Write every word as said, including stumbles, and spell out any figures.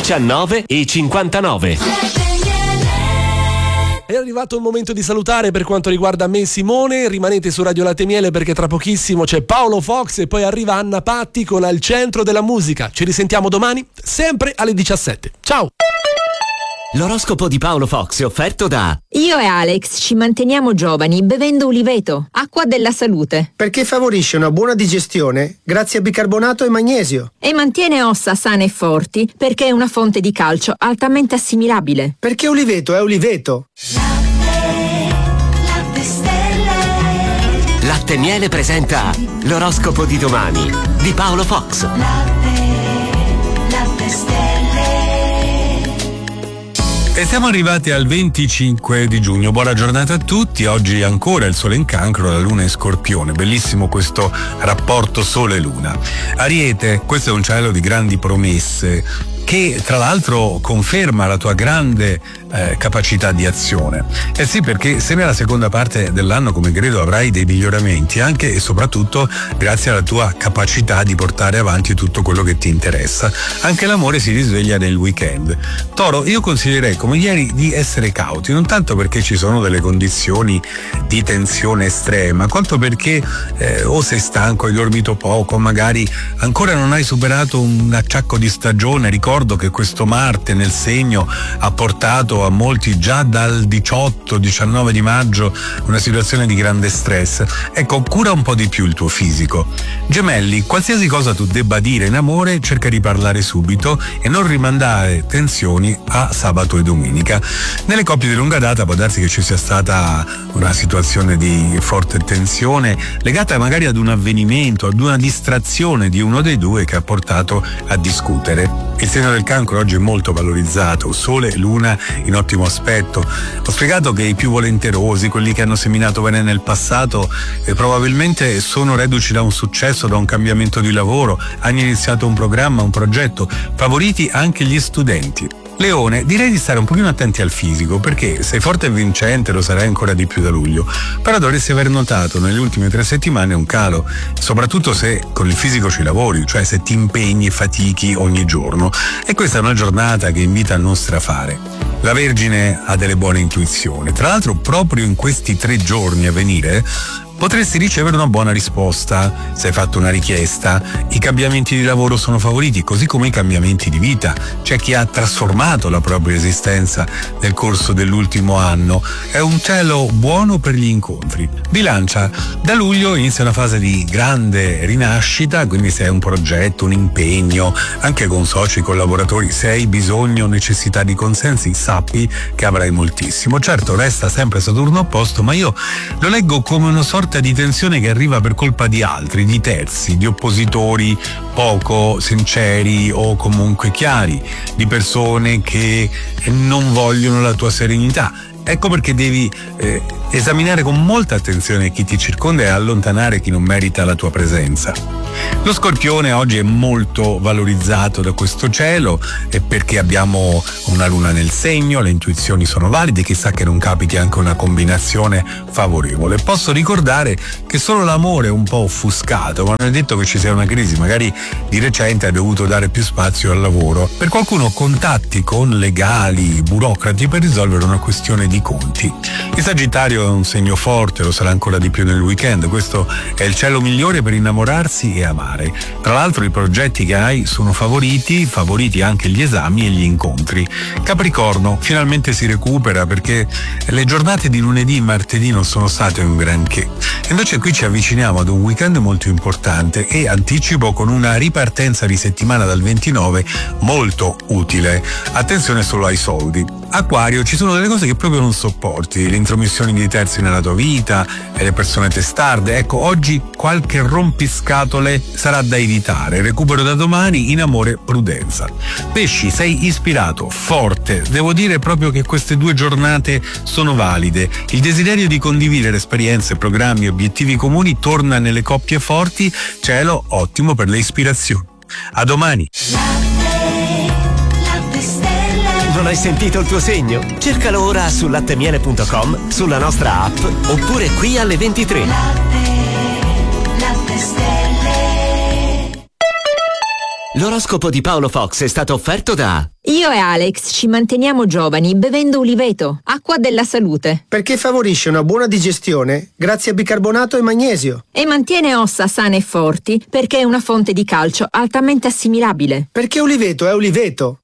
diciannove e cinquantanove. È arrivato il momento di salutare per quanto riguarda me e Simone. Rimanete su Radio Latte e Miele perché tra pochissimo c'è Paolo Fox e poi arriva Anna Patti con Al Centro della Musica. Ci risentiamo domani, sempre alle diciassette. Ciao! L'oroscopo di Paolo Fox è offerto da Io e Alex ci manteniamo giovani bevendo Uliveto, acqua della salute. Perché favorisce una buona digestione grazie a bicarbonato e magnesio. E mantiene ossa sane e forti perché è una fonte di calcio altamente assimilabile. Perché Uliveto è Uliveto. Latte, latte stelle. Latte e Miele presenta l'oroscopo di domani di Paolo Fox. Latte, latte stelle. E siamo arrivati al venticinque di giugno. Buona giornata a tutti. Oggi ancora il sole in Cancro, la luna in Scorpione. Bellissimo questo rapporto sole-luna. Ariete, questo è un cielo di grandi promesse che tra l'altro conferma la tua grande eh, capacità di azione. Eh sì, perché se nella seconda parte dell'anno, come credo, avrai dei miglioramenti anche e soprattutto grazie alla tua capacità di portare avanti tutto quello che ti interessa. Anche l'amore si risveglia nel weekend. Toro, io consiglierei come ieri di essere cauti, non tanto perché ci sono delle condizioni di tensione estrema, quanto perché eh, o sei stanco, hai dormito poco, magari ancora non hai superato un acciacco di stagione. Ricordo che questo Marte nel segno ha portato a molti già dal diciotto diciannove di maggio una situazione di grande stress. Ecco, cura un po' di più il tuo fisico. Gemelli, qualsiasi cosa tu debba dire in amore, cerca di parlare subito e non rimandare tensioni a sabato e domenica. Nelle coppie di lunga data può darsi che ci sia stata una situazione di forte tensione legata magari ad un avvenimento, ad una distrazione di uno dei due che ha portato a discutere. Il segno del Cancro oggi è molto valorizzato, sole e luna in ottimo aspetto. Ho spiegato che i più volenterosi, quelli che hanno seminato bene nel passato, eh, probabilmente sono reduci da un successo, da un cambiamento di lavoro, hanno iniziato un programma, un progetto, favoriti anche gli studenti. Leone, direi di stare un pochino attenti al fisico, perché sei forte e vincente, lo sarai ancora di più da luglio, però dovresti aver notato nelle ultime tre settimane un calo, soprattutto se con il fisico ci lavori, cioè se ti impegni e fatichi ogni giorno, e questa è una giornata che invita a non strafare. La Vergine ha delle buone intuizioni, tra l'altro proprio in questi tre giorni a venire potresti ricevere una buona risposta se hai fatto una richiesta. I cambiamenti di lavoro sono favoriti, così come i cambiamenti di vita. C'è chi ha trasformato la propria esistenza nel corso dell'ultimo anno. È un cielo buono per gli incontri. Bilancia, da luglio inizia una fase di grande rinascita, quindi se hai un progetto, un impegno, anche con soci, collaboratori, se hai bisogno o necessità di consensi, sappi che avrai moltissimo. Certo, resta sempre Saturno opposto, ma io lo leggo come una sorta di tensione che arriva per colpa di altri, di terzi, di oppositori poco sinceri o comunque chiari, di persone che non vogliono la tua serenità. Ecco perché devi eh, esaminare con molta attenzione chi ti circonda e allontanare chi non merita la tua presenza. Lo Scorpione oggi è molto valorizzato da questo cielo, e perché abbiamo una luna nel segno, le intuizioni sono valide, chissà che non capiti anche una combinazione favorevole. Posso ricordare che solo l'amore è un po' offuscato, ma non è detto che ci sia una crisi, magari di recente hai dovuto dare più spazio al lavoro. Per qualcuno contatti con legali, burocrati per risolvere una questione di conti. Il Sagittario è un segno forte, lo sarà ancora di più nel weekend. Questo è il cielo migliore per innamorarsi e amare. Tra l'altro i progetti che hai sono favoriti, favoriti anche gli esami e gli incontri. Capricorno, finalmente si recupera perché le giornate di lunedì e martedì non sono state un granché. Invece qui ci avviciniamo ad un weekend molto importante e anticipo con una ripartenza di settimana dal ventinove molto utile. Attenzione solo ai soldi. Acquario, ci sono delle cose che proprio non sopporti, le intromissioni di terzi nella tua vita e le persone testarde. Ecco, oggi qualche rompiscatole sarà da evitare. Recupero da domani, in amore prudenza. Pesci, sei ispirato, forte. Devo dire proprio che queste due giornate sono valide. Il desiderio di condividere esperienze, programmi, obiettivi comuni torna nelle coppie forti. Cielo ottimo per le ispirazioni. A domani. Non hai sentito il tuo segno? Cercalo ora su lattemiele punto com, sulla nostra app oppure qui alle ventitré. Latte, latte stelle. L'oroscopo di Paolo Fox è stato offerto da... Io e Alex ci manteniamo giovani bevendo Uliveto, acqua della salute. Perché favorisce una buona digestione grazie a bicarbonato e magnesio. E mantiene ossa sane e forti perché è una fonte di calcio altamente assimilabile. Perché Uliveto è Uliveto.